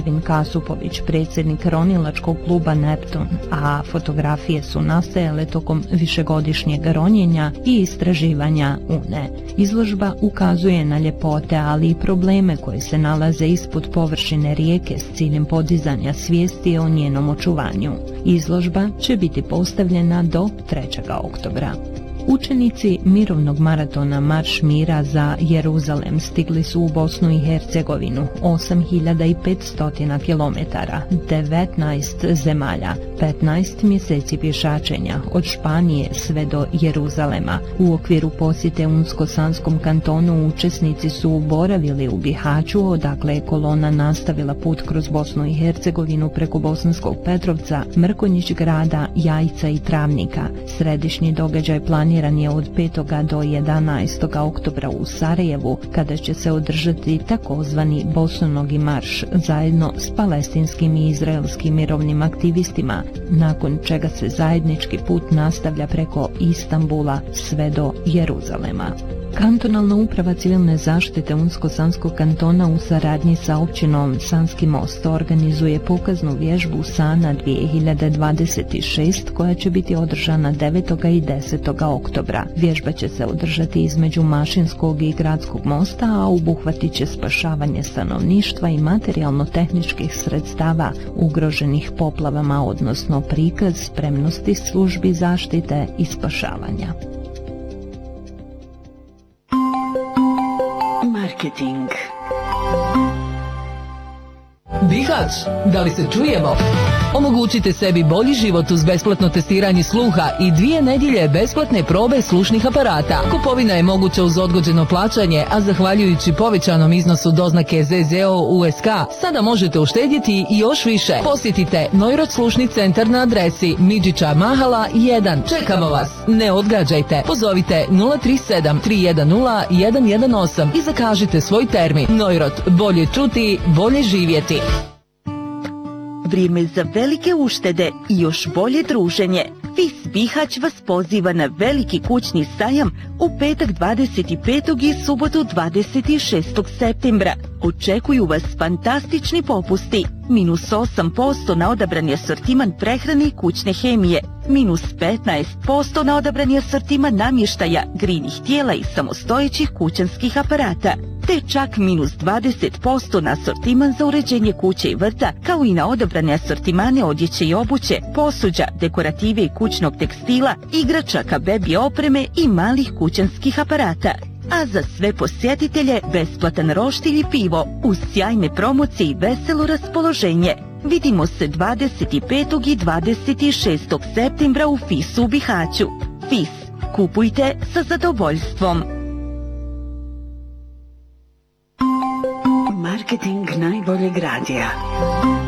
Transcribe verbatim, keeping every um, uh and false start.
Albin Kasupović, predsjednik ronilačkog kluba Neptun, a fotografije su nastajale tokom višegodišnjeg ronjenja i istraživanja Une. Izložba ukazuje na ljepote, ali i probleme koje se nalaze ispod površine rijeke s ciljem podizanja svijesti o njenom očuvanju. Izložba će biti postavljena do trećeg oktobra. Učenici mirovnog maratona Marš mira za Jeruzalem stigli su u Bosnu i Hercegovinu, osam hiljada petsto kilometara, devetnaest zemalja, petnaest mjeseci pješačenja od Španije sve do Jeruzalema. U okviru posjete Unsko-Sanskom kantonu učesnici su boravili u Bihaću, odakle je kolona nastavila put kroz Bosnu i Hercegovinu preko Bosanskog Petrovca, Mrkonjić grada, Jajca i Travnika. Središnji događaj planiran je od petog do jedanaestog oktobra u Sarajevu, kada će se održati takozvani Bosonogi marš zajedno s palestinskim i izraelskim mirovnim aktivistima, nakon čega se zajednički put nastavlja preko Istanbula sve do Jeruzalema. Kantonalna uprava civilne zaštite Unsko-Sanskog kantona u saradnji sa općinom Sanski most organizuje pokaznu vježbu Sana dvije hiljade dvadeset šest koja će biti održana devetog i desetog oktobra. Vježba će se održati između Mašinskog i Gradskog mosta, a obuhvatit će spašavanje stanovništva i materijalno-tehničkih sredstava ugroženih poplavama, odnosno prikaz spremnosti službi zaštite i spašavanja. Marketing. Bihać, da li se čujemo? Omogućite sebi bolji život uz besplatno testiranje sluha i dvije nedjelje besplatne probe slušnih aparata. Kupovina je moguća uz odgođeno plaćanje, a zahvaljujući povećanom iznosu doznake Z Z O U S K, sada možete uštedjeti i još više. Posjetite Neurot slušni centar na adresi Midžića Mahala jedan. Čekamo vas, ne odgađajte. Pozovite nula tri sedam tri jedan nula jedan jedan osam i zakažite svoj termin. Neurot, bolje čuti, bolje živjeti. Vrijeme za velike uštede i još bolje druženje. Fis Bihać vas poziva na veliki kućni sajam u petak dvadeset petog i subotu dvadeset šestog septembra. Očekuju vas fantastični popusti. Minus osam posto na odabrani asortiman prehrane i kućne hemije. Minus petnaest posto na odabrani asortiman namještaja, grijnih tijela i samostojećih kućanskih aparata. Te čak minus dvadeset posto na asortiman za uređenje kuće i vrta, kao i na odabrane asortimane odjeće i obuće, posuđa, dekorative i kućnog tekstila, igračaka, bebi opreme i malih kućanskih aparata. A za sve posjetitelje besplatan roštilj i pivo uz sjajne promocije i veselo raspoloženje. Vidimo se dvadeset petog i dvadeset šestog septembra u Fisu u Bihaću. Fis, kupujte sa zadovoljstvom. Marketing najboljeg radija.